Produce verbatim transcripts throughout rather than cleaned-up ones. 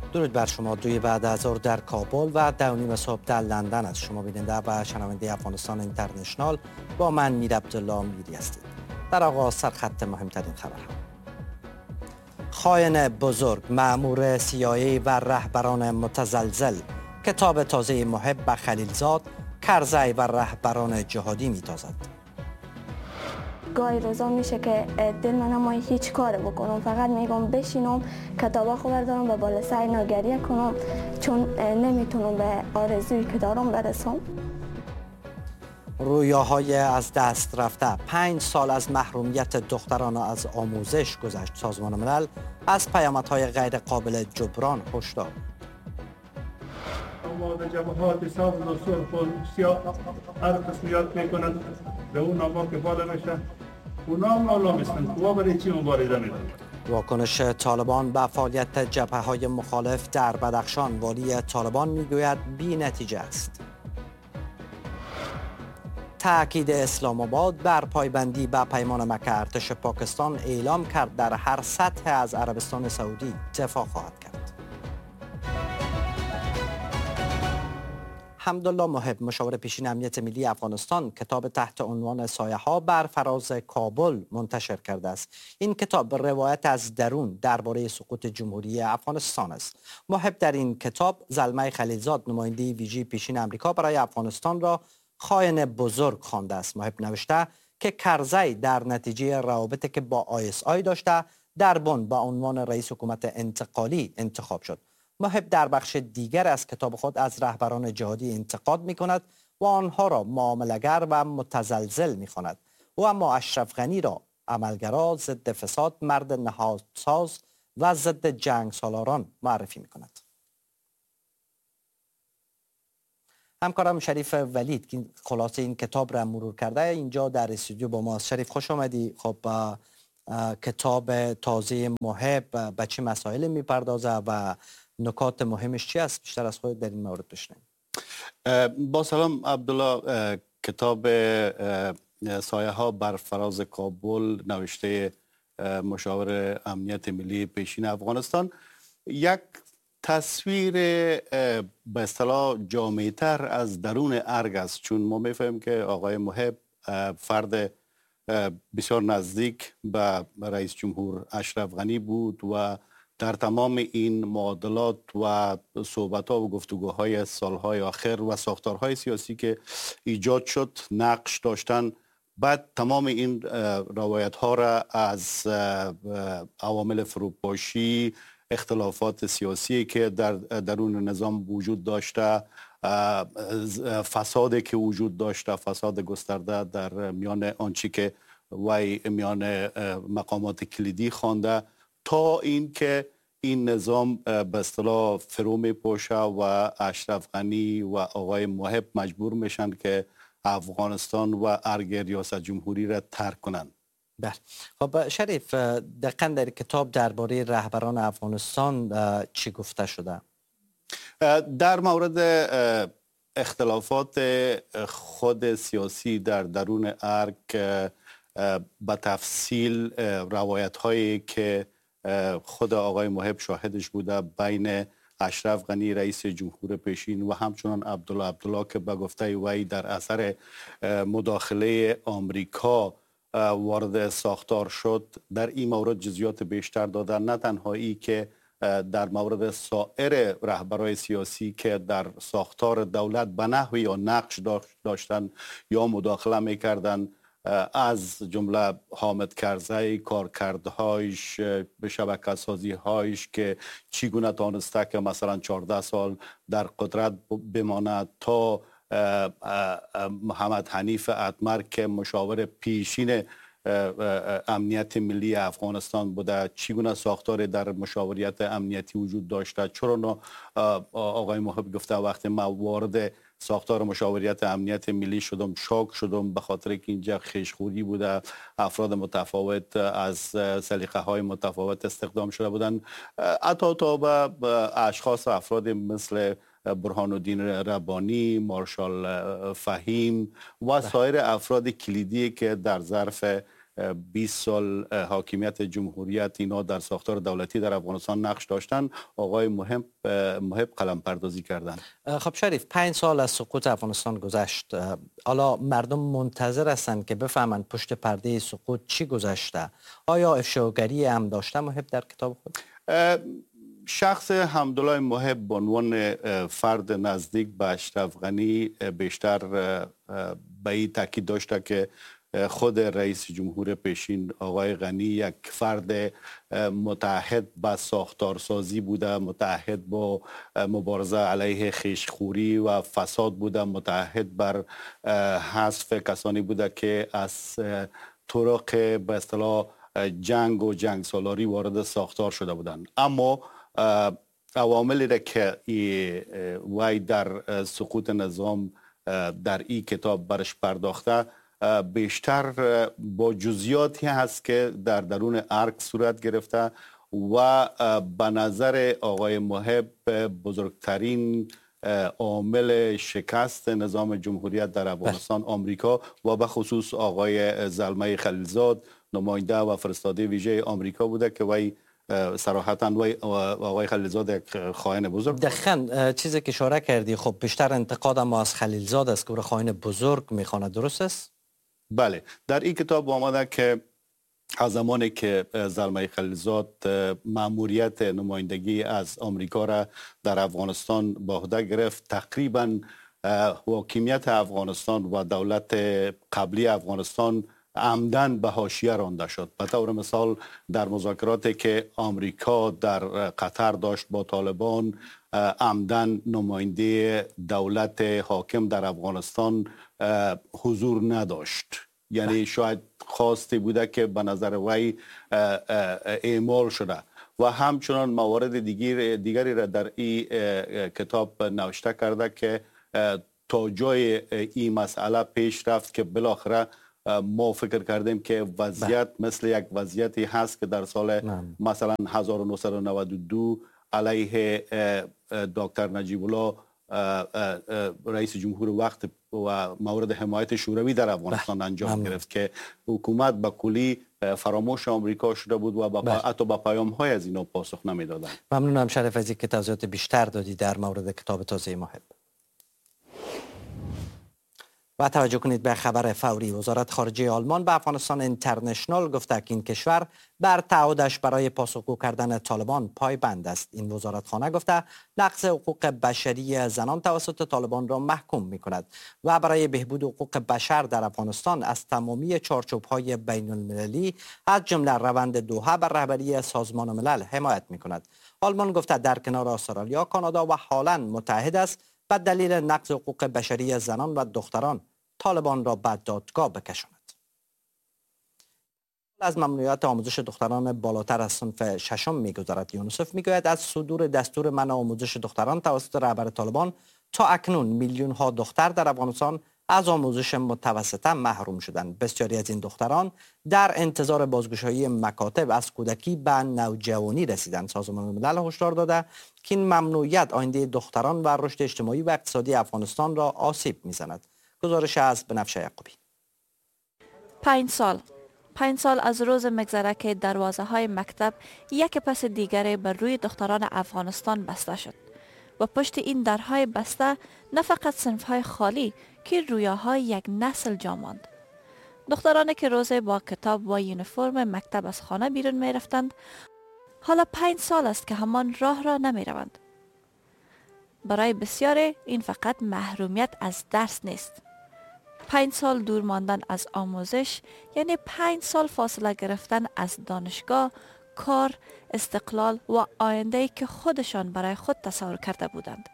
درود بر شما. دوی بعد از ظهر در کابل و دو نیم صبح در لندن است. شما بیننده و شنونده افغانستان اینترنشنال با من میر عبدالله میری هستید. در آغاز سرخط مهمترین خبرها. خائن بزرگ، مأمور سی‌آی‌ای و رهبران متزلزل، کتاب تازه محب به خلیلزاد، کرزی و رهبران جهادی میتازد. گاهی روزا میشه که دل من نمایی هیچ کار بکنم، فقط میگم بشینم کتابا خو بردارم و بالا سر اینا گریه کنم، چون نمیتونم به آرزویی که دارم برسم. رویاهای از دست رفته. پنج سال از محرومیت دختران از آموزش گذشت. سازمان ملل از پیامدهای غیر قابل جبران هشدار. آماده جبهات سبز و سرخ و سیاه هر قسمیات میکنند به اون نامه که بالا میشه اونا هم نالام هستند. قوا برای چی مبارزه میکنند؟ واکنش طالبان به فعالیت جبهه‌های مخالف در بدخشان. والی طالبان میگوید بی نتیجه است. تأکید اسلام آباد بر پایبندی به پیمان مکه. ارتش پاکستان اعلام کرد در هر سطح از عربستان سعودی دفاع خواهد کرد. حمدالله محب، مشاور پیشین امنیت ملی افغانستان، کتاب تحت عنوان سایه ها بر فراز کابل منتشر کرده است. این کتاب روایت از درون درباره سقوط جمهوری افغانستان است. محب در این کتاب زلمه خلیلزاد، نماینده ویژه پیشین امریکا برای افغانستان را خائن بزرگ خوانده است. محب نوشته که کرزی در نتیجه روابطی که با آی اس آی داشته در بن به عنوان رئیس حکومت انتقالی انتخاب شد. محب در بخش دیگر از کتاب خود از رهبران جهادی انتقاد می کند و آنها را معامله‌گر و متزلزل می خواند. او اما اشرف غنی را عملگرا، ضد فساد، مرد نهادساز و ضد جنگ سالاران معرفی می کند. همکارم شریف ولید که خلاصه این کتاب را مرور کرده اینجا در استودیو با ما. شریف خوش آمدی. خب کتاب تازه محب به چه مسائل میپردازه و نکات مهمش چی است؟ بیشتر از خود در این مورد بشنویم. با سلام عبدالله. کتاب سایه ها بر فراز کابل نوشته مشاور امنیت ملی پیشین افغانستان یک تصویر به اصطلاح جامع‌تر از درون ارگ است، چون ما می‌فهمیم که آقای محب فرد بسیار نزدیک به رئیس جمهور اشرف غنی بود و در تمام این معادلات و صحبت‌ها و گفتگوهای سالهای آخر و ساختارهای سیاسی که ایجاد شد نقش داشتن. بعد تمام این روایت‌ها را از عوامل فروپاشی، اختلافات سیاسی که در درون نظام وجود داشته، فسادی که وجود داشته، فساد گسترده در میان آنچه که وی میان مقامات کلیدی خوانده، تا اینکه این نظام به اصطلاح فرو میپاشه و اشرف غنی و آقای محب مجبور میشن که افغانستان و ارگ ریاست جمهوری را ترک کنند. بله. خب شریف، دقیقاً در کتاب درباره رهبران افغانستان چی گفته شده؟ در مورد اختلافات خود سیاسی در درون ارگ به تفصیل روایت هایی که خود آقای محب شاهدش بوده بین اشرف غنی رئیس جمهور پیشین و همچنان عبدالله عبدالله که به گفته وی در اثر مداخله آمریکا وارد ساختار شد، در این مورد جزئیات بیشتر دادن. نه تنها ای که در مورد سایر رهبران سیاسی که در ساختار دولت به نحوی یا نقش داشتن یا مداخله میکردن، از جمله حامد کرزی، کارکردهایش، به شبکه سازی هایش که چگونه تانسته که مثلا چهارده سال در قدرت بماند، تا محمد حنیف اتمر که مشاور پیشین امنیت ملی افغانستان بوده، چگونه ساختار در مشاوریت امنیتی وجود داشته. چرا آقای محب گفته وقتی ما وارد ساختار مشاوریت امنیت ملی شدم شاک شدم، به خاطر که اینجا خیشخوری بوده، افراد متفاوت از سلیقه های متفاوت استخدام شده بودن، حتی تا به اشخاص افراد مثل برهان الدین ربانی، مارشال فهیم و سایر افراد کلیدی که در ظرف بیست سال حاکمیت جمهوریت اینا در ساختار دولتی در افغانستان نقش داشتن، آقای محب محب قلم پردازی کردن. خب شریف، پنج سال از سقوط افغانستان گذشت. حالا مردم منتظر هستند که بفهمند پشت پرده سقوط چی گذشته. آیا افشاگری هم داشته محب در کتاب خود؟ شخص حمدالله محب به عنوان فرد نزدیک به اشرف غنی بیشتر به این تاکید داشته که خود رئیس جمهور پیشین آقای غنی یک فرد متعهد به ساختارسازی بوده، متعهد با مبارزه علیه خیشخوری و فساد بوده، متعهد بر حذف کسانی بوده که از طرق به اصطلاح جنگ و جنگ سالاری وارد ساختار شده بودند. اما عواملی را که وی در سقوط نظام در این کتاب برش پرداخته بیشتر با جزئیاتی هست که در درون ارک صورت گرفته و به نظر آقای محب بزرگترین عامل شکست نظام جمهوریت در افغانستان آمریکا و به خصوص آقای زلمه خلیلزاد، نماینده و فرستاده ویژه آمریکا بوده که وی صراحتاً وی آقای خلیلزاد یک خائن بزرگ. دقیقاً چیزی که اشاره کردی، خب بیشتر انتقاد ما از خلیلزاد است که او خائن بزرگ میخواند، درست است؟ بله، در این کتاب آمده که از زمانی که زلمه خلیلزاد مأموریت نمایندگی از آمریکا را در افغانستان به عهده گرفت، تقریباً حاکمیت افغانستان و دولت قبلی افغانستان عمدن به حاشیه رانده شد. به طور مثال در مذاکراتی که آمریکا در قطر داشت با طالبان، عمدن نماینده دولت حاکم در افغانستان حضور نداشت. یعنی شاید خواسته بوده که به نظر وی اعمال شده و همچنان موارد دیگر دیگری را در این کتاب نوشته کرده که تا جای این مسئله پیش رفت که بالاخره ما فکر کردیم که وضعیت مثل یک وضعیتی هست که در سال نم. مثلا هزار و نهصد و نود و دو علیه دکتر نجیب الله رئیس جمهور وقت و مورد حمایت شوروی در افغانستان انجام گرفت که حکومت به کلی فراموش آمریکا شده بود و با حتی با پیام های از اینا پاسخ نمیدادن. ممنونم شریف از اینکه توضیحات بیشتر دادی در مورد کتاب تازه محب. و توجه کنید به خبر فوری. وزارت خارجه آلمان به افغانستان اینترنشنال گفته که این کشور بر تعهدش برای پاسخگو کردن طالبان پایبند است. این وزارتخانه گفته نقض حقوق بشری زنان توسط طالبان را محکوم می کند و برای بهبود حقوق بشر در افغانستان از تمامی چارچوب‌های بین المللی از جمله روند دوحه بر رهبری سازمان ملل حمایت می کند. آلمان گفته در کنار استرالیا، کانادا و هلند متحد است و دلیل نقض حقوق بشری زنان و دختران طالبان را به دادگاه بکشاند. از ممنوعیت آموزش دختران بالاتر از صنف ششم می‌گذرد. یونیسف میگوید از صدور دستور منع آموزش دختران توسط رهبر طالبان تا اکنون میلیون ها دختر در افغانستان از آموزش متوسطه محروم شدند. بسیاری از این دختران در انتظار بازگشایی مکاتب از کودکی به نوجوانی رسیدند. سازمان ملل هشدار داده که این ممنوعیت آینده دختران و رشد اجتماعی و اقتصادی افغانستان را آسیب می‌زند. گزارش از بنفشه یعقوبی. پنج سال پنج سال از روز مگذره که دروازه های مکتب یک پس دیگری بر روی دختران افغانستان بسته شد و پشت این درهای بسته نه فقط صنف‌های خالی که رویاهای یک نسل جا ماند. دخترانی که روزه با کتاب و یونیفرم مکتب از خانه بیرون می رفتند، حالا پنج سال است که همان راه را نمی روند. برای بسیاری این فقط محرومیت از درس نیست. پنج سال دور ماندن از آموزش یعنی پنج سال فاصله گرفتن از دانشگاه، کار، استقلال و آینده‌ای که خودشان برای خود تصور کرده بودند.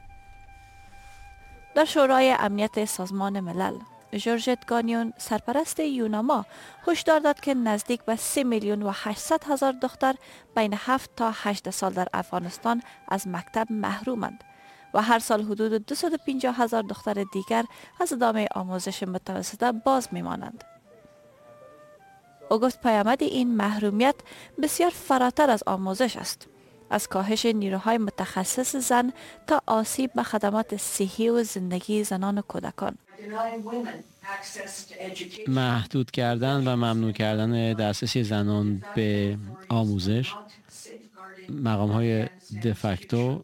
در شورای امنیت سازمان ملل، جورجت گانیون سرپرست یوناما هشدار داد که نزدیک به سه میلیون و هشتصد هزار دختر بین هفت تا هجده سال در افغانستان از مکتب محرومند و هر سال حدود دویست و پنجاه هزار دختر دیگر از ادامه آموزش متوسطه باز میمانند. او گفت پیامد این محرومیت بسیار فراتر از آموزش است، از کاهش نیروهای متخصص زن تا آسیب به خدمات صحی و زندگی زنان و کودکان. محدود کردن و ممنوع کردن دسترسی زنان به آموزش، مقام های دفکتو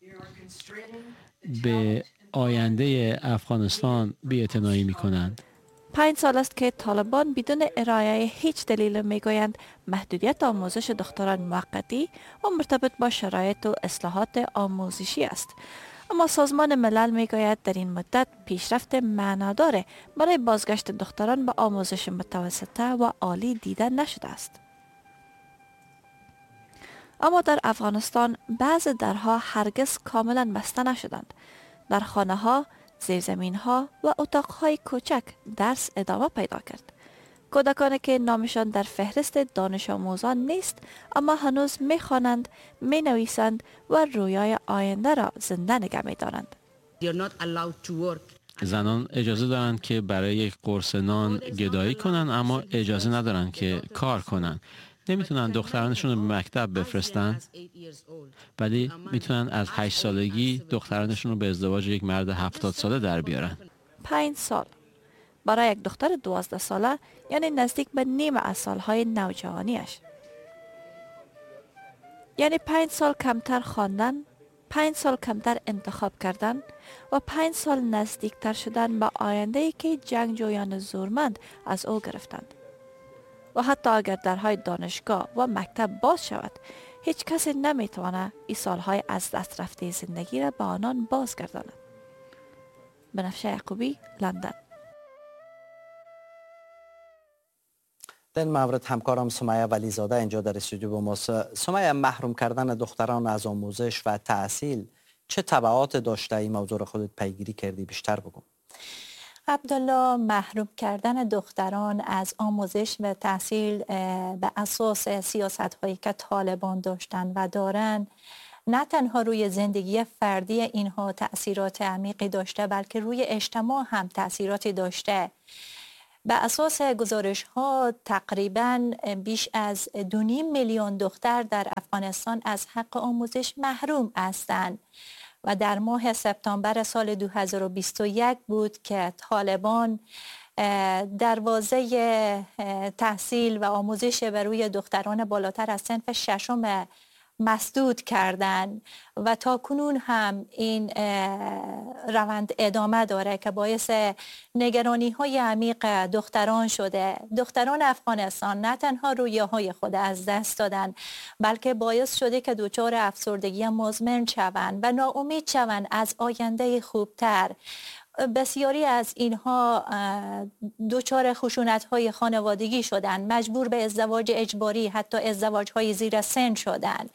به آینده افغانستان بی‌اعتنایی می کنند. پنج سال است که طالبان بدون ارائه هیچ دلیل میگویند محدودیت آموزش دختران موقتی و مرتبط با شرایط و اصلاحات آموزشی است. اما سازمان ملل میگوید در این مدت پیشرفت معنادار برای بازگشت دختران به آموزش متوسطه و عالی دیده نشده است. اما در افغانستان بعض درها هرگز کاملا بسته نشدند. در خانه ها، زیرزمین ها و اتاق های کوچک درس ادامه پیدا کرد. کودکانی که نامشان در فهرست دانش آموزان نیست اما هنوز می خوانند، می نویسند و رویای آینده را زنده نگه می دارند. زنان اجازه دارند که برای یک قرص نان گدایی کنند اما اجازه ندارند که کار کنند. نمیتونن دخترانشون رو به مکتب بفرستن، ولی میتونن از هشت سالگی دخترانشون رو به ازدواج یک مرد هفتاد ساله در بیارن. پنج سال برای یک دختر دوازده ساله یعنی نزدیک به نیم از سالهای نوجوانیش. یعنی پنج سال کمتر خواندن، پنج سال کمتر انتخاب کردن و پنج سال نزدیکتر شدن به آینده‌ای که جنگجویان زورمند از او گرفتند. و حتی اگر درهای دانشگاه و مکتب باز شود، هیچ کسی نمیتواند این سالهای از دست رفته زندگی را به آنان بازگرداند. بنفشه یعقوبی، لندن. در این مورد همکارم سمیه ولیزاده اینجا در استودیو با ماست. سمیه، محروم کردن دختران از آموزش و تحصیل چه تبعات داشته؟ این موضوع را خودت پیگیری کردی، بیشتر بگو. عبدالله، محروم کردن دختران از آموزش و تحصیل به اساس سیاست هایی که طالبان داشتن و دارن نه تنها روی زندگی فردی اینها تأثیرات عمیقی داشته بلکه روی اجتماع هم تأثیراتی داشته. به اساس گزارش ها تقریباً بیش از دو نیم میلیون دختر در افغانستان از حق آموزش محروم هستند و در ماه سپتامبر سال دو هزار و بیست و یک بود که طالبان دروازه تحصیل و آموزش بر روی دختران بالاتر از صنف ششم مسدود کردند و تا کنون هم این روند ادامه داره که باعث نگرانی های عمیق دختران شده. دختران افغانستان نه تنها رویه های خود از دست دادن بلکه باعث شده که دچار افسردگی مزمن شوند و ناامید شوند از آینده خوبتر. بسیاری از اینها دچار خشونت‌های خانوادگی شدند، مجبور به ازدواج اجباری، حتی ازدواج‌های زیر سن شدند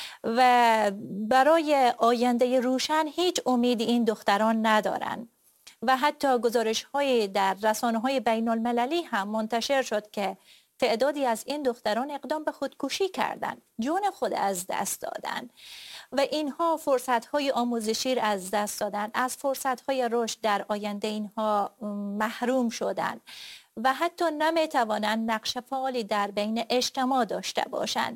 و برای آینده روشن هیچ امیدی این دختران ندارند. و حتی گزارش‌های در رسانه‌های بین‌المللی هم منتشر شد که تعدادی از این دختران اقدام به خودکشی کردند، جون خود از دست دادند و اینها فرصت‌های آموزشی را از دست دادن، از فرصت‌های رشد در آینده اینها محروم شدند و حتی نمی‌توانند نقش فعالی در بین اجتماع داشته باشند.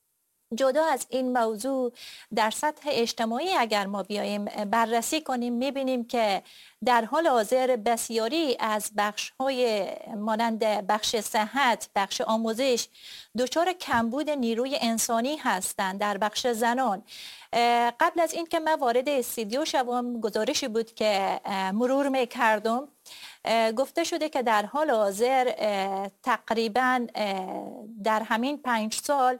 جدا از این موضوع در سطح اجتماعی اگر ما بیاییم بررسی کنیم می‌بینیم که در حال حاضر بسیاری از بخش‌های مانند بخش صحت، بخش آموزش دچار کمبود نیروی انسانی هستند. در بخش زنان قبل از این که من وارد استودیو شوم گزارشی بود که مرور می‌کردم، گفته شده که در حال حاضر تقریباً در همین پنج سال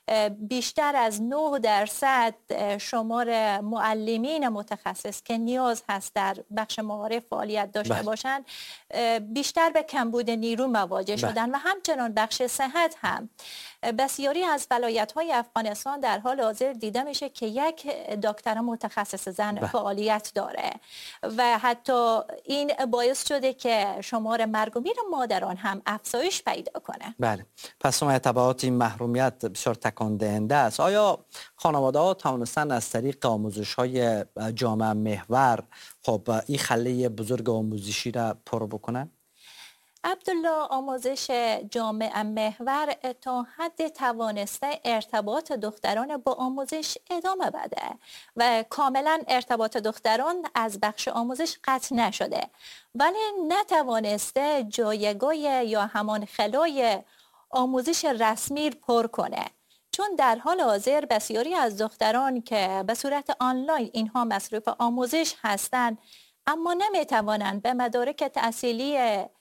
بیشتر از نه درصد شمار معلمین متخصص که نیاز هست در بخش معارف فعالیت داشته باشند بیشتر به کمبود نیرو مواجه شدن و همچنان بخش صحت هم. بسیاری از ولایت‌های افغانستان در حال حاضر دیده میشه که یک دکتر متخصص زن بله. فعالیت داره و حتی این باعث شده که شمار مرگ و میر مادران هم افزایش پیدا کنه. بله، پس ما تبعات این محرومیت بسیار تکان دهنده است. آیا خانواده‌ها توانستن از طریق آموزش‌های جامعه محور خب این خله بزرگ آموزشی را پر بکنن؟ عبدالله، آموزش جامعه محور تا حد توانسته ارتباط دختران با آموزش ادامه بده و کاملا ارتباط دختران از بخش آموزش قطع نشده، ولی نتوانسته جایگاه یا همان خلای آموزش رسمی پر کنه، چون در حال حاضر بسیاری از دختران که به صورت آنلاین اینها مصروف آموزش هستند اما نمیتوانند به مدارک تحصیلی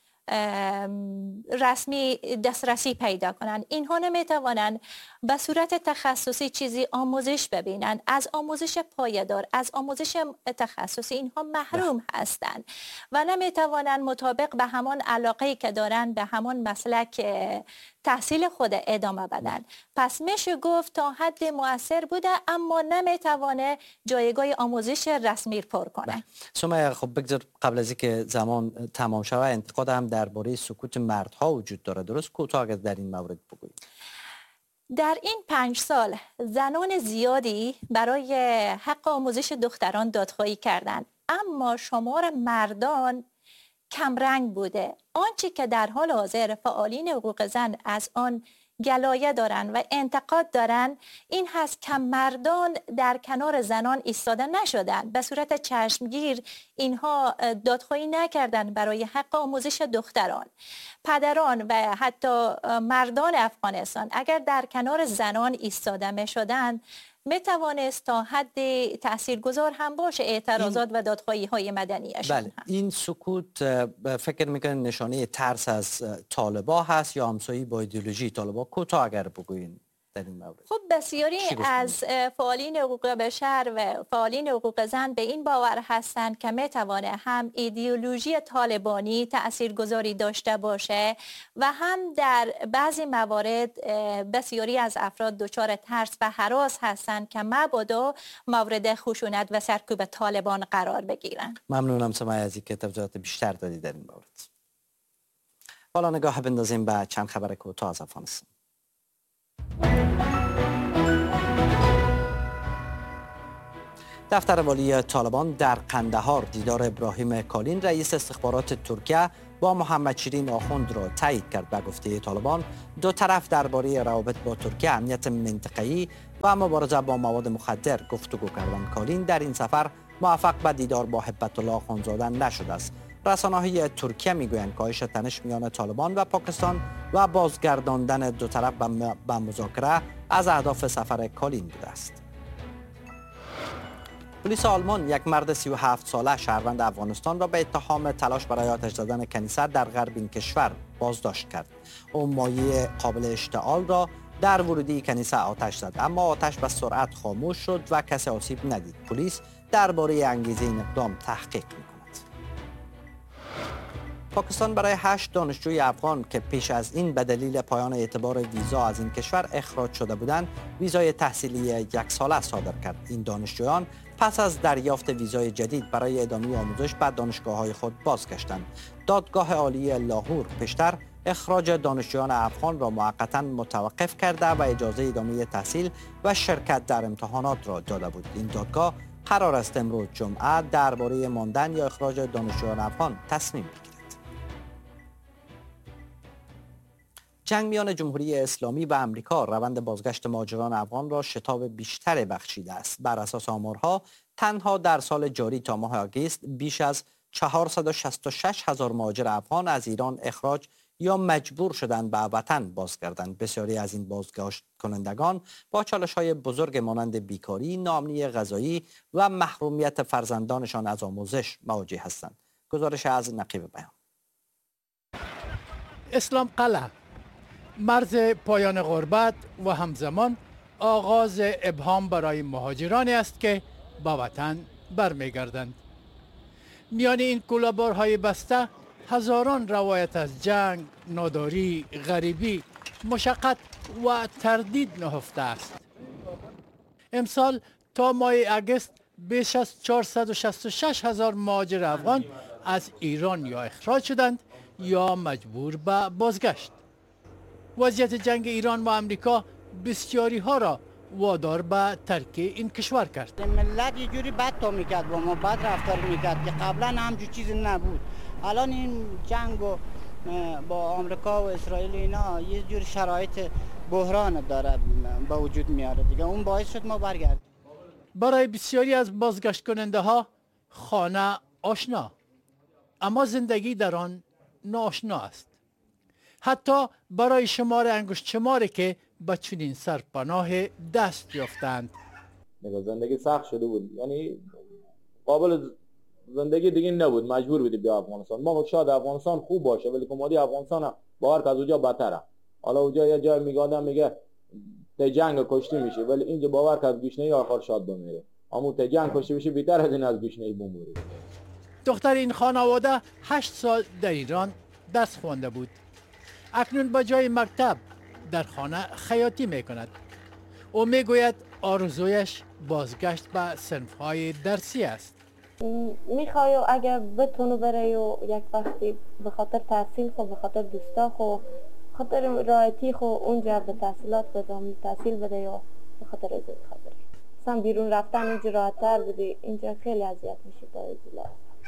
رسمی دسترسی پیدا کنند. اینها نمیتوانند به صورت تخصصی چیزی آموزش ببینند. از آموزش پایدار، از آموزش تخصصی اینها محروم هستند و نمیتوانند مطابق به همان علاقه‌ای که دارند به همان مسلک تحصیل خود ادامه بدن. پس میشه گفت تا حد مؤثر بوده اما نمیتوانه جایگاه آموزش رسمی پر کنه. سمیه، خب بگذار قبل از اینکه زمان تمام شود انتقاد هم درباره سکوت مردها وجود داره، درست؟ کوتاه اگر در این مورد بگویید. در این پنج سال زنان زیادی برای حق آموزش دختران دادخواهی کردند اما شمار مردان کمرنگ بوده. آنچه که در حال حاضر فعالین حقوق زن از آن گلایه دارند و انتقاد دارند این هست که مردان در کنار زنان ایستاده نشدند، به صورت چشمگیر اینها دادخواهی نکردند برای حق آموزش دختران. پدران و حتی مردان افغانستان اگر در کنار زنان ایستاده می شدند می توانست تا حد تاثیرگذار هم باشه اعتراضات و دادخواهی های مدنیشان. بله، این سکوت فکر میکنن نشانه ترس از طالبا هست یا همسایه‌ای با ایدئولوژی طالبا؟ کوتاه اگر بگویین در این مورد. خب بسیاری از فعالین حقوق بشر و فعالین حقوق زن به این باور هستند که میتوانه هم ایدئولوژی طالبانی تاثیرگذاری داشته باشه و هم در بعضی موارد بسیاری از افراد دچار ترس و هراس هستند که مبادا مورد خشونت و سرکوب طالبان قرار بگیرند. ممنونم سمیه از اینکه توضیحات بیشتر دادید در این مورد. حالا نگاه بندازیم به چند خبر کوتاه از افغانستان. دفتر والی طالبان در قندهار دیدار ابراهیم کالین رئیس استخبارات ترکیه با محمد شیرین آخوند را تایید کرد. به گفته طالبان دو طرف درباره روابط با ترکیه، امنیت منطقه‌ای و مبارزه با مواد مخدر گفتگو کردند. کالین در این سفر موفق به دیدار با هیبت الله آخوندزاده نشده است. رسانه‌های ترکیه میگویند کاهش تنش میان طالبان و پاکستان و بازگرداندن دو طرف به مذاکره از اهداف سفر کالین بوده است. پلیس آلمان یک مرد سی و هفت ساله شهروند افغانستان را به اتهام تلاش برای آتش زدن کنیسه در غرب این کشور بازداشت کرد. او مایع قابل اشتعال را در ورودی کنیسه آتش زد اما آتش به سرعت خاموش شد و کسی آسیب ندید. پلیس درباره انگیزه این اقدام تحقیق می‌کند. پاکستان برای هشت دانشجوی افغان که پیش از این به دلیل پایان اعتبار ویزا از این کشور اخراج شده بودند ویزای تحصیلی یک ساله صادر کرد. این دانشجویان پس از دریافت ویزای جدید برای ادامه آموزش به دانشگاه‌های خود بازگشتند. دادگاه عالی لاهور پیشتر اخراج دانشجویان افغان را موقتا متوقف کرده و اجازه ادامه تحصیل و شرکت در امتحانات را داده بود. این دادگاه قرار است امروز جمعه درباره ماندن یا اخراج دانشجویان افغان تصمیم بگیرد. جنگ میان جمهوری اسلامی و امریکا روند بازگشت مهاجران افغان را شتاب بیشتر بخشیده است. بر اساس آمارها تنها در سال جاری تا ماه آگوست بیش از چهارصد و شصت و شش هزار مهاجر افغان از ایران اخراج یا مجبور شدند به وطن بازگردند. بسیاری از این بازگشت کنندگان با چالش‌های بزرگ مانند بیکاری، ناامنی غذایی و محرومیت فرزندانشان از آموزش مواجه هستند. گزارش از نقیب بیان. اسلام قلعه مرز پایان غربت و همزمان آغاز ابهام برای مهاجرانی است که با وطن برمیگردند. میان این کوله‌بارهای بسته هزاران روایت از جنگ، ناداری، غریبی، مشقت و تردید نهفته است. امسال تا ماه اگست بیش از چهارصد و شصت و شش هزار مهاجر افغان از ایران یا اخراج شدند یا مجبور به بازگشت. وضعیت جنگ ایران و امریکا بسیاری ها را وادار به ترک این کشور کرد. ملت یه جوری بد تا میکرد با ما، بد رفتار میکرد که قبلا همچین چیزی نبود. الان این جنگ و با آمریکا و اسرائیل اینا یه جور شرایط بحران داره به وجود میاره دیگه، اون باعث شد ما برگردیم. برای بسیاری از بازگشت کننده ها خانه آشنا، اما زندگی در آن ناآشنا است. حتی برای شمار انگشت شماری که به چنین سرپناه دست یافتند. زندگی سخت شده بود، یعنی قابل زندگی دیگه نبود، مجبور بودی بیا افغانستان. ما شاید افغانستان خوب باشه ولی کمادی افغانستان باور که از اونجا بدتره. حالا اونجا یه جای میگه آدم میگه ته جنگ کشته میشه، ولی اینجا باور که از گشنه‌ای آخر شاد بمیره. اما ته جنگ کشته میشه بیشتر از این از گشنه‌ای بمیره. دختر این خانواده هشت سال در ایران درس خوانده بود. اکنون با جای مکتب در خانه خیاطی میکند. او میگوید آرزویش بازگشت به صنف‌های درسی است. میخوای اگر بتونو بره و یک وقتی به خاطر تحصیل خو، به خاطر دوستا خو، به خاطر رایتی خو اونجا به تحصیلات بدم تحصیل بده یا به خاطر ازت خاطر سم بیرون رفتن اینجا راحت‌تر بودی، اینجا خیلی اذیت میشه با ازلا.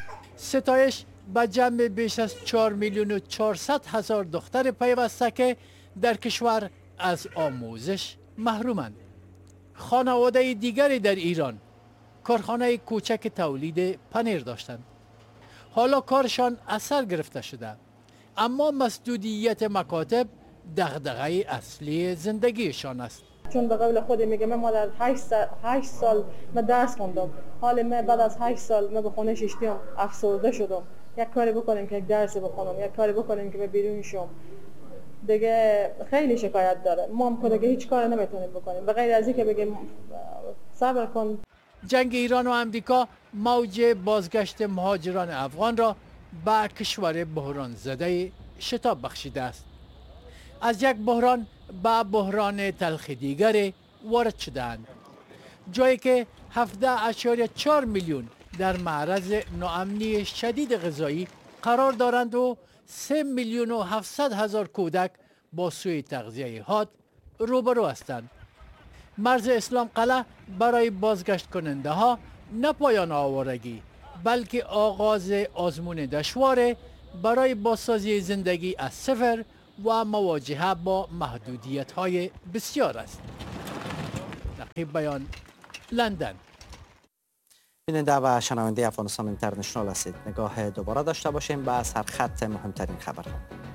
ستایش به جمع بیش از چهار میلیون و چهارصد هزار دختر پیوسته که در کشور از آموزش محرومند. خانواده دیگری در ایران کارخانه کوچک تولید پنیر داشتند. حالا کارشان اثر گرفته شده، اما مسدودیت مکاتب دغدغه اصلی زندگیشان است. چون به قول خودم میگم من در هشت سال من درس خوندم، حال من بعد از هشت سال من به خونه ششتم افسرده شدم. یک کاری بکنیم که یک درس بخونم، یک کاری بکنیم که من بیرون شم. دیگه خیلی شکایت داره. ما هم که هیچ کاری نمیتونیم بکنیم به غیر از اینکه بگیم صبر کن. جنگ ایران و امریکا موج بازگشت مهاجران افغان را به کشور بحران زده شتاب بخشیده است. از یک بحران به بحران تلخ دیگر وارد شدند، جایی که هفده اشاریه چهار میلیون در معرض ناامنی شدید غذایی قرار دارند و سه میلیون و هفتصد هزار کودک با سوء تغذیه حاد روبرو هستند. مرز اسلام قلعه برای بازگشت کننده ها نه پایان آوارگی بلکه آغاز آزمون دشوار برای بازسازی زندگی از صفر و مواجهه با محدودیت های بسیار است. نقیب بیان، لندن. بیننده و شنونده افغانستان اینترنشنال هستید. نگاه دوباره داشته باشیم به سرخط مهمترین خبرها.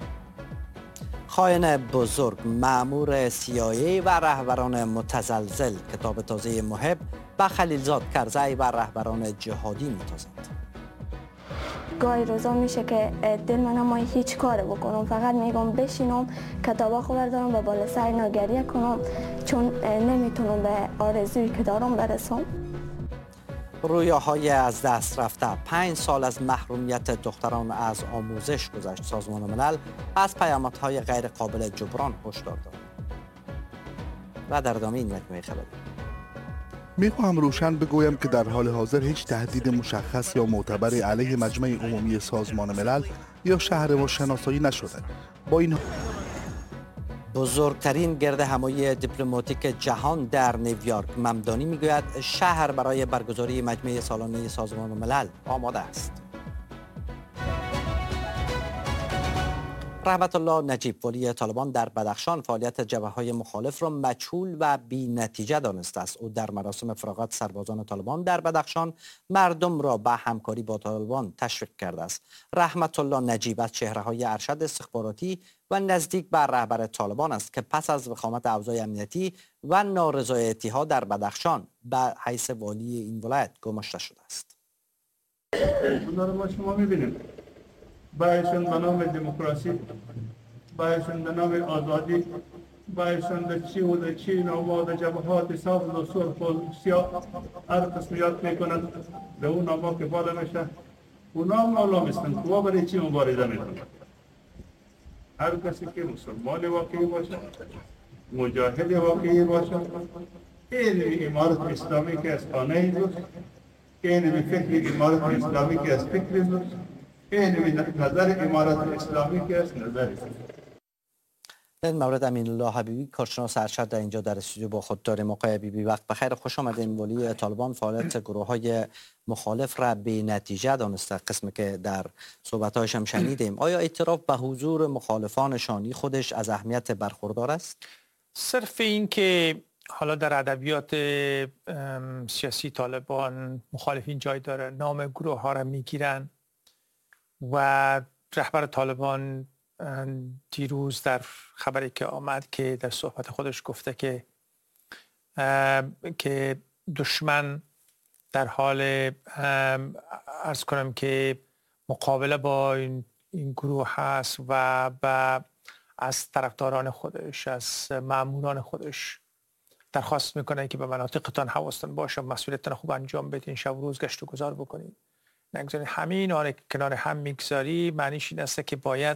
خائن بزرگ، مأمور سی آی ای و رهبران متزلزل، کتاب تازه محب به خلیلزاد کرزی و رهبران جهادی میتازند. گاهی روزا میشه که دل من نمایی هیچ کار بکنم، فقط میگم بشینم کتابا خو بردارم و بالا سر اینا گریه کنم، چون نمیتونم به آرزویی که دارم برسم. رویاهای از دست رفته، پنج سال از محرومیت دختران از آموزش گذشت. سازمان ملل از پیامدهای غیر قابل جبران هشدار داد. و در ادامه این متن خبری میخواهم روشن بگویم که در حال حاضر هیچ تهدید مشخص یا معتبری علیه مجمع عمومی سازمان ملل یا شهر ما شناسایی نشده. با این بزرگترین گرد همایی دیپلماتیک جهان در نیویورک، ممدانی میگوید شهر برای برگزاری مجمع سالانه سازمان ملل آماده است. رحمت الله نجیب، ولی طالبان در بدخشان، فعالیت جبهه‌های مخالف را مجهول و بی‌نتیجه دانسته است. او در مراسم فراغت سربازان طالبان در بدخشان مردم را به همکاری با طالبان تشویق کرده است. رحمت الله نجیب از چهره‌های ارشد استخباراتی و نزدیک به رهبر طالبان است که پس از وخامت اوضاع امنیتی و نارضایتی‌ها در بدخشان به حیث والی این ولایت گماشته شده است. شما می‌بینید بایشون به نام دموکراسی، بایشون به نام آزادی، بایشون در چی و در چی نام و جبهات سبز و سرخ و سیاه هر قسمیات میکنند به اون نام که بالا میشه اونا هم مولا میستن که برای چی مبارزه میکنند. هر کسی که مسلمان واقعی باشه، مجاهد واقعی باشه، این امارت اسلامی که از خانه دوست، این فکر امارت اسلامی که از فکر دوست، این نظر امارت اسلامی که است نظر در این مورد امین الله حبیبی کارشناس ارشد در اینجا در استودیو با خود داریم. آقای حبیبی وقت بخیر، خوش آمدین. ولی طالبان فعالیت گروه های مخالف را به نتیجه دانسته، قسمی که در صحبت‌هایش هم شنیدیم. آیا اعتراف به حضور مخالفانشان خودش از اهمیت برخوردار است؟ صرف این که حالا در ادبیات سیاسی طالبان مخالفین جای داره، نام گروه ها را میگیرن و رهبر طالبان دیروز در خبری که آمد که در صحبت خودش گفته که که دشمن در حال عرض کنم که مقابله با این, این گروه هست و با از طرفداران خودش، از ماموران خودش درخواست میکنه که به مناطقتان حواستان باشه، مسئولیتتان خوب انجام بدین، شب و روز گشت و گذار بکنین، نگذارین. همین آن کنار هم میگذاری معنیش این است که باید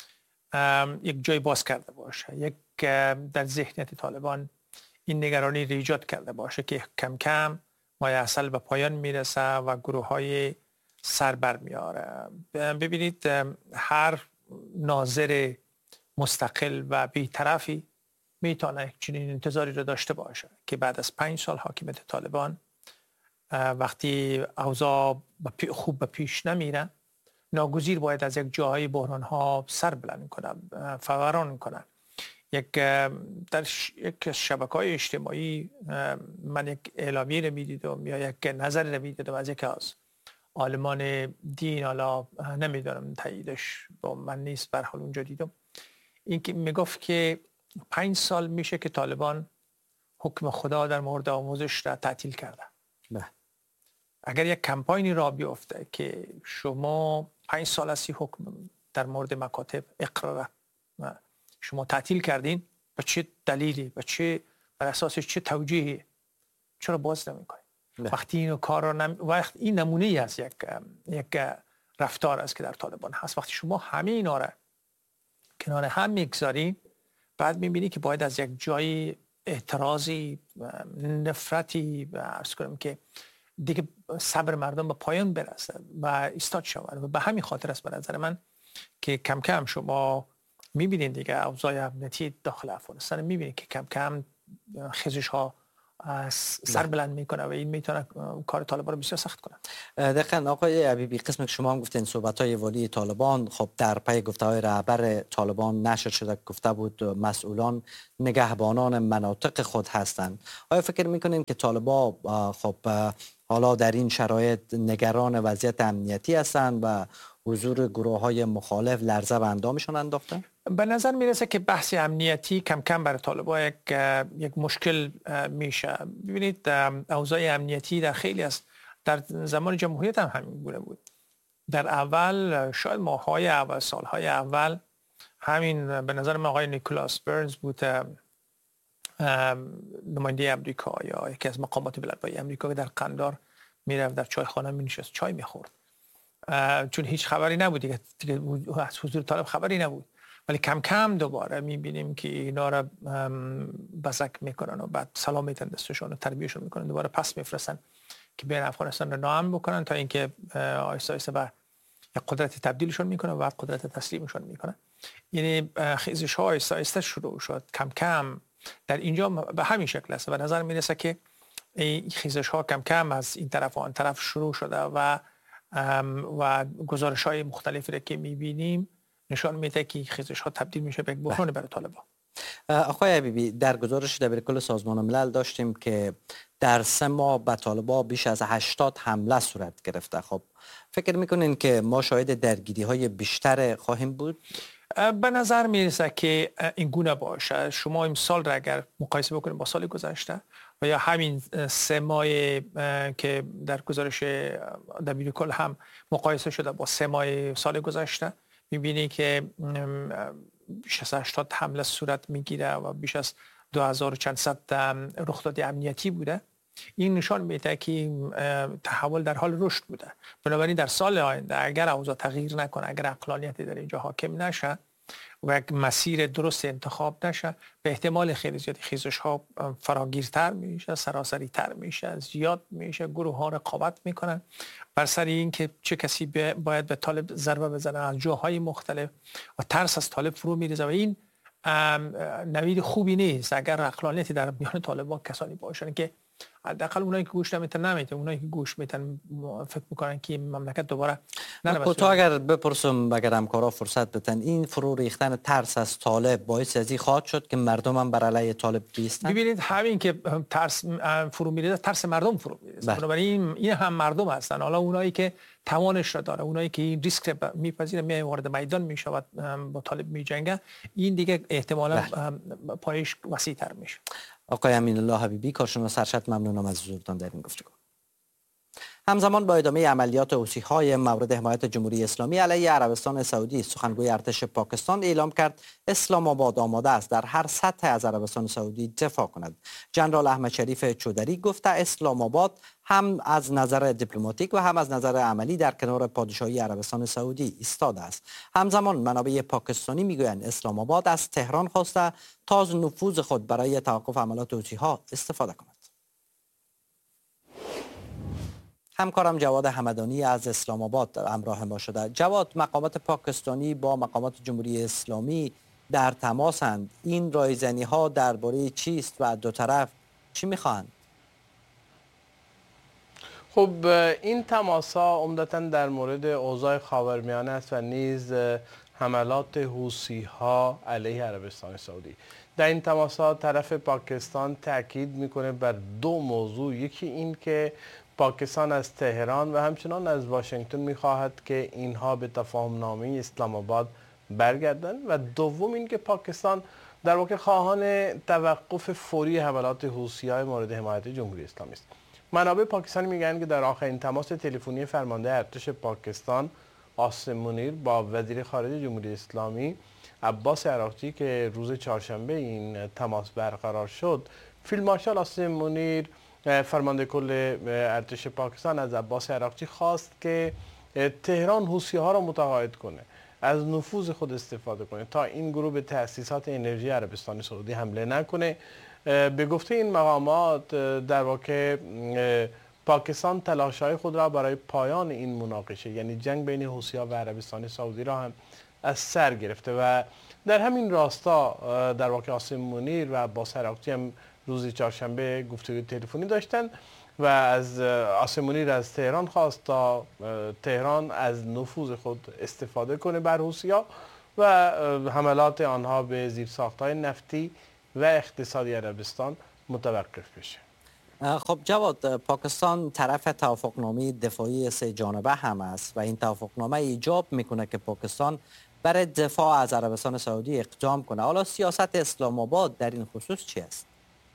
یک جای باز کرده باشه، یک در ذهنیت طالبان این نگرانی را ایجاد کرده باشه که کم کم مایه عسل به پایان میرسه و گروه های سر بر میاره. ببینید هر ناظر مستقل و بی‌طرفی میتونه چنین انتظاری رو داشته باشه که بعد از پنج سال حاکمیت طالبان وقتی اوضاع خوب به پیش نمیره، ناگزیر باید از یک جاهای بحران ها سر بلند کنه، فوران کنه. یک در یک شبکه‌های اجتماعی من یک اعلامیه رو میدیدم یا یک نظر رو میدیدم از یک از عالمان دین، حالا نمیدونم تاییدش با من نیست، به هر حال اونجا دیدم، این که میگفت که پنج سال میشه که طالبان حکم خدا در مورد آموزش را تعطیل کرده. نه. اگر یک کمپاینی را بیفته که شما پنج سال از حکم در مورد مکاتب اقرار شما تعطیل کردین، به چه دلیلی، به چه بر اساس چه توجیهی، چرا باز نمیکنید؟ وقتی اینو کار را نم... وقت این نمونه ای است، یک یک رفتار است که در طالبان هست. وقتی شما همه اینا را کنار هم میگذارین، بعد میبینی که باید از یک جای اعتراضی، نفرتی و عرض کنم که دیگه صبر مردم به پایان برسه و ایستاد شود. و به همین خاطر است به نظر من که کم کم شما میبینید دیگه اوضاع امنیتی داخل افغانستان، میبینید که کم کم خیزش ها سر بلند میکنه و این میتونه کار طالبان رو بسیار سخت کنه. دقیقاً آقای حبیبی، قسم که شما هم گفتین صحبت های ولی طالبان خب در پی گفته های رهبر طالبان نشر شده، گفته بود مسئولان نگهبانان مناطق خود هستند. آیا فکر میکنین که طالبان خب حالا در این شرایط نگران وضعیت امنیتی هستند و حضور گروه های مخالف لرزه به اندامشون انداخته؟ به نظر میرسه که بحث امنیتی کم کم برای طالبان یک یک مشکل میشه. ببینید اوضاع امنیتی در خیلی از در زمان جمهوریت هم همین گونه بود. در اول شاید ماه‌های اول، سالهای اول، همین به نظر من آقای نیکولاس برنز بود، نماینده امریکا یا یکی از مقامات بلندپایه امریکا، که در قندار میرفت، در چایخانه مینشست، چای میخورد، چون هیچ خبری نبود دیگه، دیگه از حضور طالب خبری نبود. ولی کم کم دوباره میبینیم که اینا را بزک میکنن و بعد سلام میتن دستشون و تربیهشون میکنن، دوباره پس میفرستن که بین افغانستان را ناامن بکنن تا اینکه آیسته آیسته به یک قدرت تبدیلشون میکنن و بعد قدرت تسلیمشون میکنن. یعنی خیزش ها آیسته آیسته شروع شد کم کم در اینجا به همین شکل است. و نظر میرسه که این خیزش ها کم کم از این طرف و آن طرف شروع شده و و گزارش های مختلفی که میبینیم نشان میده که خیزش ها تبدیل میشه به یک بحران برای طالبان. آقای حبیبی، در گزارش دبیرکل سازمان ملل داشتیم که در سه ماه به طالبان بیش از هشتاد حمله صورت گرفته. خب فکر میکنین که ما شاهد درگیری های بیشتر خواهیم بود؟ به نظر میرسه که این گونه باشه. شما امسال را اگر مقایسه بکنیم با سال گذشته و یا همین سه ماه که در گزارش دبیرکل هم مقایسه شده با سه ماه سال گذشته، میبینی که بیش از هشتاد حمله صورت میگیره و بیش از دو هزار و چند صد رخداد امنیتی بوده. این نشان میده که تحول در حال رشد بوده. بنابراین در سال آینده اگر اوضاع تغییر نکنه، اگر عقلانیتی در اینجا حاکم نشه و یک مسیر درست انتخاب نشه، به احتمال خیلی زیادی خیزش ها فراگیرتر میشه، سراسری تر میشه، زیاد میشه، گروه ها رقابت میکنن بر سر این که چه کسی باید به طالب ضربه بزنه از جاهای مختلف و ترس از طالب فرو میریزه و این نوید خوبی نیست اگر عقلانیتی در میان طالبان کسانی باشن که حداقل اونایی که گوش نمیتن نمیتن اونایی که گوش میتن فکر میکنن که مملکت دوباره نره. تو اگر بپرسم اگر همکارا فرصت بتن، این فرو ریختن ترس از طالب باعث از این خواهد شد که مردم هم بر علیه طالب بیستن؟ ببینید همین که ترس فرو میریزه ترس مردم فرو میریزه، بنابراین این هم مردم هستن. حالا اونایی که توانش را داره، اونایی که این ریسک میپذیره میای وارد میدان میشود با طالب میجنگه، این دیگه احتمالاً پایش وسیع‌تر میشه. آقای امین الله حبیبی کارشناس ارشد، ممنونم از حضورتان در این گفتگو. همزمان با ادامه عملیات حوثی‌های مورد حمایت جمهوری اسلامی علیه عربستان سعودی، سخنگوی ارتش پاکستان اعلام کرد اسلام آباد آماده است در هر سطح از عربستان سعودی دفاع کند. جنرال احمد شریف چودری گفته اسلام آباد هم از نظر دیپلماتیک و هم از نظر عملی در کنار پادشاهی عربستان سعودی ایستاده است. همزمان منابع پاکستانی میگویند اسلام آباد از تهران خواسته تا از نفوذ خود برای توقف عملیات حوثی‌ها استفاده کند. همکارم جواد حمدانی از اسلام آباد همراه ما شده. جواد، مقامات پاکستانی با مقامات جمهوری اسلامی در تماسند. این رایزنی ها درباره چیست و دو طرف چی میخواهند؟ خب این تماس ها عمدتاً در مورد اوضاع خاورمیانه است و نیز حملات حوثی ها علیه عربستان سعودی. در این تماس ها طرف پاکستان تاکید میکنه بر دو موضوع. یکی این که پاکستان از تهران و همچنان از واشنگتن میخواهد که اینها به تفاهم نامه اسلام آباد برگردند و دوم این که پاکستان در واقع خواهان توقف فوری حملات حوثی‌های مورد حمایت جمهوری اسلامی است. منابع پاکستانی میگن که در آخرین تماس تلفنی فرمانده ارتش پاکستان قاسم منیر با وزیر خارجه جمهوری اسلامی عباس عراقچی که روز چهارشنبه این تماس برقرار شد، فیلد مارشال قاسم منیر فرمانده کل ارتش پاکستان از عباس عراقچی خواست که تهران حوثی‌ها را متقاعد کنه، از نفوذ خود استفاده کنه تا این گروه به تأسیسات انرژی عربستان سعودی حمله نکنه. به گفته این مقامات در واقع پاکستان تلاش‌های خود را برای پایان این مناقشه، یعنی جنگ بین حوثی‌ها و عربستان سعودی را هم از سر گرفته و در همین راستا در واقع قاسم منیر و عباس عراقچی هم روز چهارشنبه گفتگوی تلفنی داشتن و از قاسم منیر از تهران خواست تا تهران از نفوذ خود استفاده کنه بر حوثی‌ها و حملات آنها به زیرساخت‌های نفتی و اقتصادی عربستان متوقف بشه. خب جواد، پاکستان طرف توافقنامه دفاعی سه جانبه هم است و این توافقنامه ایجاب میکنه که پاکستان برای دفاع از عربستان سعودی اقدام کنه. حالا سیاست اسلام آباد در این خصوص چی است؟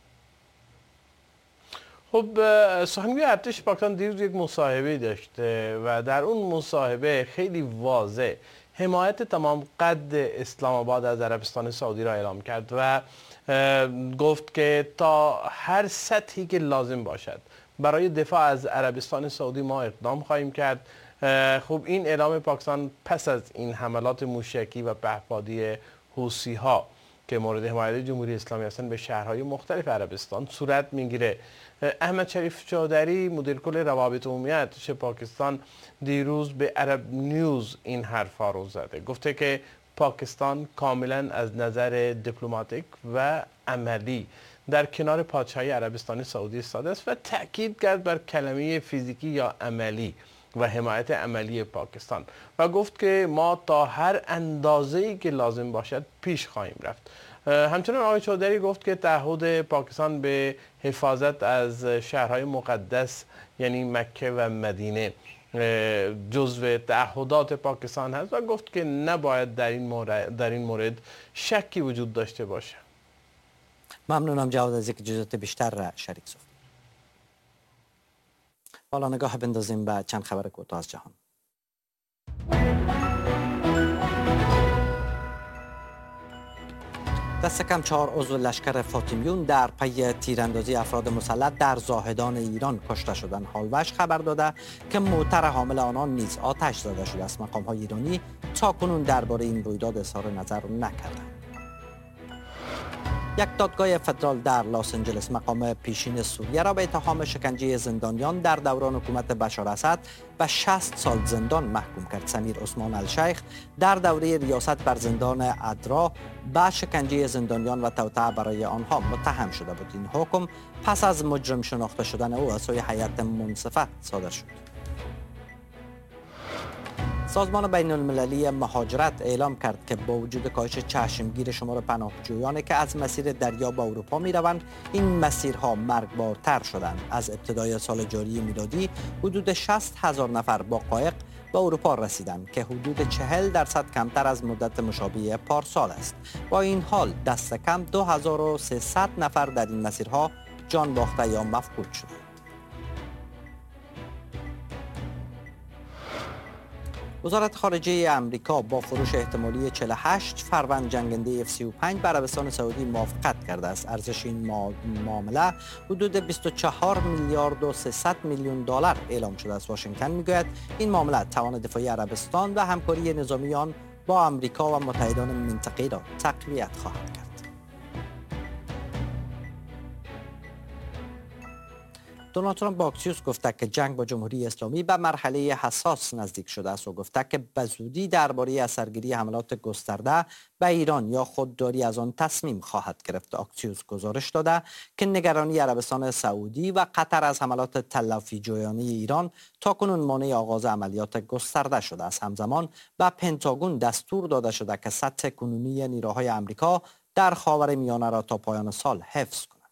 خب سخنگوی ارتش پاکستان دیروز یک مصاحبه داشته و در اون مصاحبه خیلی واضح حمایت تمام قد اسلام آباد از عربستان سعودی را اعلام کرد و گفت که تا هر سطحی که لازم باشد برای دفاع از عربستان سعودی ما اقدام خواهیم کرد. خب این اعلام پاکستان پس از این حملات موشکی و پهپادی حوثی‌ها که مورد حمایت جمهوری اسلامی هستند به شهرهای مختلف عربستان صورت میگیره. احمد شریف چودری مدیر کل روابط عمومی ارتش پاکستان دیروز به عرب نیوز این حرفا رو زده، گفته که پاکستان کاملا از نظر دیپلماتیک و عملی در کنار پادشاهی عربستان سعودی ایستاده است و تاکید کرد بر کلمه فیزیکی یا عملی و حمایت عملی پاکستان و گفت که ما تا هر اندازه‌ای که لازم باشد پیش خواهیم رفت. همچنان آقای چودری گفت که تعهد پاکستان به حفاظت از شهرهای مقدس یعنی مکه و مدینه جزو تعهدات پاکستان هست و گفت که نباید در این مورد در این مورد شکی وجود داشته باشه. ممنونم جواد از اینکه جزئیات بیشتر را شریک ساخت. حالا نگاه بندازیم به چند خبر کوتاه از جهان. دست کم چهار عضو لشکر فاطمیون در پی تیراندازی افراد مسلح در زاهدان ایران کشته شدند. هالوش خبر داده که موتر حامل آنان نیز آتش زده شده است. مقام‌های ایرانی تاکنون درباره این رویداد اظهار نظر نکردند. یک دادگاه فدرال در لس آنجلس مقام پیشین سوریه را به اتهام شکنجه زندانیان در دوران حکومت بشار اسد به شصت سال زندان محکوم کرد. سمیر عثمان الشیخ در دوره ریاست بر زندان ادرا به شکنجه زندانیان و توطئه برای آنها متهم شده بود. این حکم پس از مجرم شناخته شدن او از سوی هیئت منصفه صادر شد. سازمان بین المللی مهاجرت اعلام کرد که با وجود کاهش چشمگیر شمار پناهجویانی که از مسیر دریا به اروپا می روند، این مسیرها مرگبارتر شدند. از ابتدای سال جاری میلادی حدود شصت هزار نفر با قایق به اروپا رسیدند که حدود چهل درصد کمتر از مدت مشابه پارسال است. با این حال دست کم دو هزار و سیصد نفر در این مسیرها جان باخته یا مفقود شدند. وزارت خارجه امریکا با فروش احتمالی چهل و هشت فروند جنگنده اف سی و پنج به عربستان سعودی موافقت کرده است. ارزش این معامله حدود بیست و چهار میلیارد و سیصد میلیون دلار اعلام شده است. واشنگتن میگوید این معامله توان دفاعی عربستان و همکاری نظامی آن با امریکا و متحدان منطقه‌ای را تقویت خواهد کرد. دونالد ترامپ با اکسیوس گفته که جنگ با جمهوری اسلامی به مرحله حساس نزدیک شده است و گفته که به زودی درباره اثرگیری حملات گسترده به ایران یا خودداری از آن تصمیم خواهد گرفت. اکسیوس گزارش داده که نگرانی عربستان سعودی و قطر از حملات تلافی جویانه ایران تاکنون مانع آغاز عملیات گسترده شده است. همزمان به پنتاگون دستور داده شده که سطح کنونی نیروهای آمریکا در خاورمیانه را تا پایان سال حفظ کند.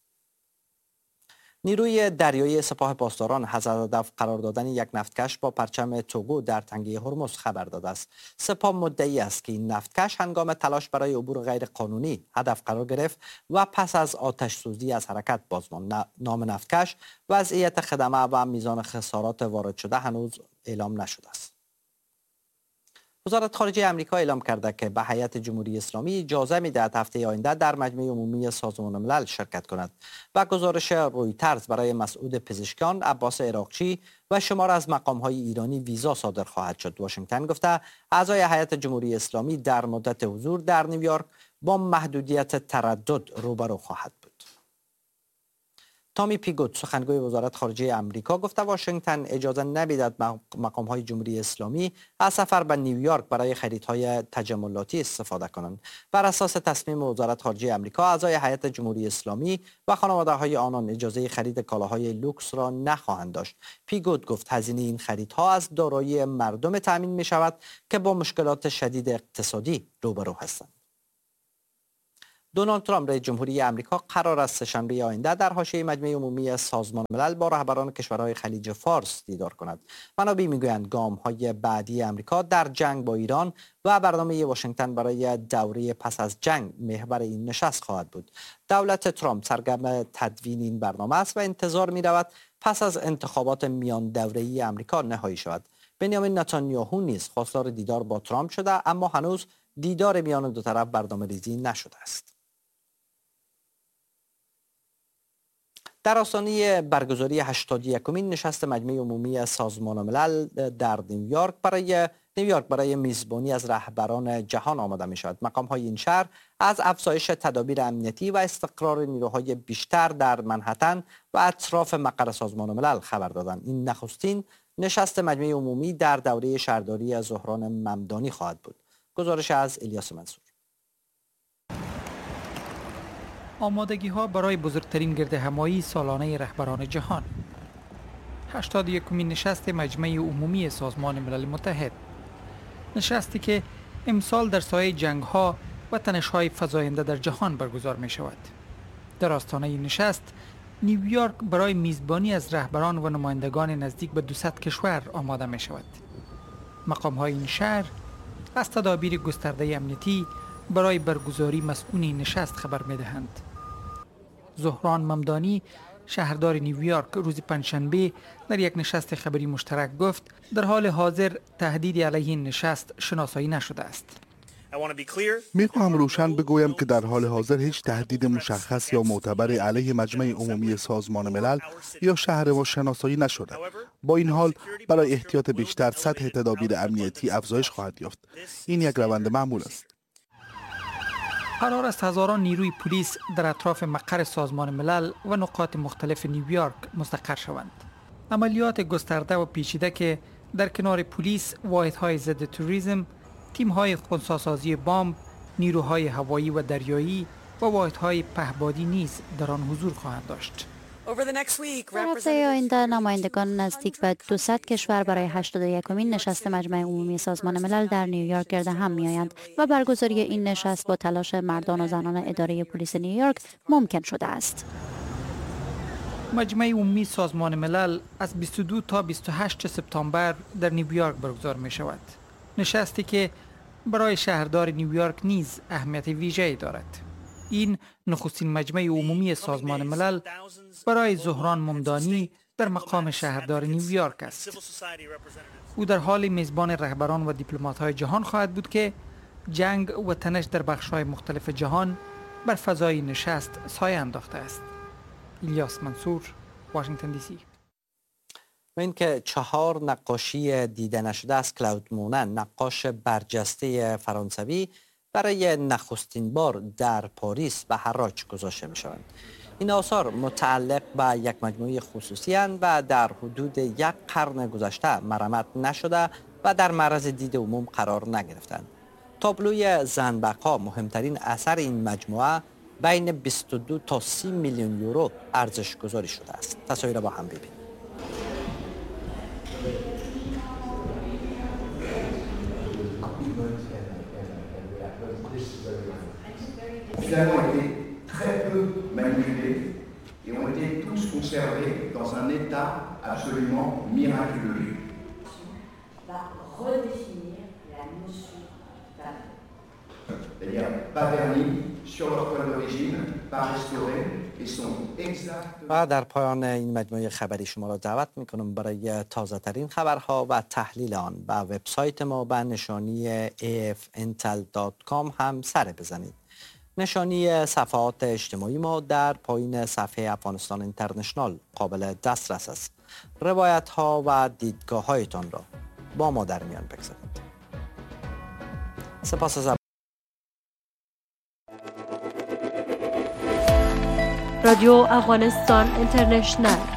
نیروی دریایی سپاه پاسداران از هدف قرار دادن یک نفتکش با پرچم توگو در تنگه هرمز خبر داده است. سپاه مدعی است که این نفتکش هنگام تلاش برای عبور غیر قانونی هدف قرار گرفت و پس از آتش سوزی از حرکت باز ماند. نام نفتکش، وضعیت خدمه و میزان خسارات وارد شده هنوز اعلام نشده است. وزارت خارجه آمریکا اعلام کرده که به هیئت جمهوری اسلامی اجازه می‌دهد هفته آینده در مجمع عمومی سازمان ملل شرکت کند. و گزارش رویترز برای مسعود پزشکیان، عباس عراقچی و شمار از مقام‌های ایرانی ویزا صادر خواهد شد. واشنگتن گفته اعضای هیئت جمهوری اسلامی در مدت حضور در نیویورک با محدودیت تردد روبرو خواهد بود. تامی پیگوت، سخنگوی وزارت خارجه آمریکا، گفته واشنگتن اجازه نمیدهد مقام‌های جمهوری اسلامی از سفر به نیویورک برای خریدهای تجملاتی استفاده کنند. بر اساس تصمیم وزارت خارجه آمریکا، اعضای هیئت جمهوری اسلامی و خانواده‌های آنان اجازه خرید کالاهای لوکس را نخواهند داشت. پیگوت گفت هزینه این خریدها از دارایی مردم تامین می شود که با مشکلات شدید اقتصادی روبرو هستند. دونالد ترامپ رئیس جمهوری آمریکا قرار است سه‌شنبه آینده در حاشیه مجمع عمومی سازمان ملل با رهبران کشورهای خلیج فارس دیدار کند. منابع میگویند گام‌های بعدی آمریکا در جنگ با ایران و برنامه واشنگتن برای دوره پس از جنگ محور این نشست خواهد بود. دولت ترامپ سرگرم تدوین این برنامه است و انتظار می‌رود پس از انتخابات میان دوره‌ای آمریکا نهایی شود. بنیامین نتانیاهو نیز خواستار دیدار با ترامپ شده، اما هنوز دیدار میان دو طرف برنامه‌ریزی نشده است. در آستانه برگزاری هشتاد و یکمین نشست مجمع عمومی سازمان ملل در نیویورک برای نیویورک برای میزبانی از رهبران جهان آماده می شود. مقام‌های این شهر از افزایش تدابیر امنیتی و استقرار نیروهای بیشتر در منهتن و اطراف مقر سازمان ملل خبر دادند. این نخستین نشست مجمع عمومی در دوره شهرداری زهران ممدانی خواهد بود. گزارش از الیاس منصور. آمادگی ها برای بزرگترین گردهمایی سالانه رهبران جهان. هشتاد و یکمین نشست مجمع عمومی سازمان ملل متحد. نشستی که امسال در سایه جنگ ها و تنش های فزاینده در جهان برگزار می شود. در آستانه این نشست نیویورک برای میزبانی از رهبران و نمایندگان نزدیک به دویست کشور آماده می شود. مقام های این شهر از تدابیر گسترده امنیتی برای برگزاری مسئول نشست خبر می دهند. زهران ممدانی، شهردار نیویورک، روز پنجشنبه در یک نشست خبری مشترک گفت در حال حاضر تهدیدی علیه این نشست شناسایی نشده است. می خواهم روشن بگویم که در حال حاضر هیچ تهدید مشخص یا معتبر علیه مجمع عمومی سازمان ملل یا شهر ما شناسایی نشده. با این حال برای احتیاط بیشتر سطح تدابیر امنیتی افزایش خواهد یافت. این یک روند معمول است. قرار است هزاران نیروی پلیس در اطراف مقر سازمان ملل و نقاط مختلف نیویورک مستقر شوند. عملیات گسترده و پیچیده که در کنار پلیس، واحدهای ضد تروریسم، تیم‌های خنثی‌سازی بمب، نیروهای هوایی و دریایی و واحدهای پهپادی نیز در آن حضور خواهند داشت. در هفته آینده نمایندگان نزدیک به دویست کشور برای هشتاد و یکمین نشست مجمع عمومی سازمان ملل در نیویورک گرد هم می‌آیند و برگزاری این نشست با تلاش مردان و زنان اداره پلیس نیویورک ممکن شده است. مجمع عمومی سازمان ملل از بیست و دو تا بیست و هشت سپتامبر در نیویورک برگزار می شود. نشستی که برای شهردار نیویورک نیز اهمیت ویژه‌ای دارد. این نخستین مجمع عمومی سازمان ملل برای زهران ممدانی در مقام شهردار نیویورک است. او در حال میزبان رهبران و دیپلمات‌های جهان خواهد بود که جنگ و تنش در بخش‌های مختلف جهان بر فضای نشست سایه انداخته است. الیاس منصور، واشنگتن دی سی. و اینکه چهار نقاشی دیده نشده از کلاود مونن، نقاش برجسته فرانسوی، برای نخستین بار در پاریس به حراج گذاشته می شوند. این آثار متعلق به یک مجموعه خصوصی هستند و در حدود یک قرن گذشته مرمت نشده و در معرض دید عموم قرار نگرفتند. تابلوی زنبق‌ها، مهمترین اثر این مجموعه، بین بیست و دو تا سی میلیون یورو ارزش گذاری شده است. تصاویر با هم ببینید. Finalement été très peu manipulés et ont été tous conservés dans un état absolument miraculeux. Va redéfinir la notion d'art. C'est-à-dire pas vernis sur leur point d'origine, pas restaurés et sont exactement. و در پایان این مجموعه خبری شما را دعوت می‌کنم برای تازه ترین خبرها و تحلیل آن به وبسایت ما به نشانی ای اف انتل دات کام هم سر بزنید. نشانی صفحات اجتماعی ما در پایین صفحه افغانستان اینترنشنال قابل دسترس است. روایت ها و دیدگاه هایتان را با ما در میان بگذارید. سپاس از رادیو افغانستان اینترنشنال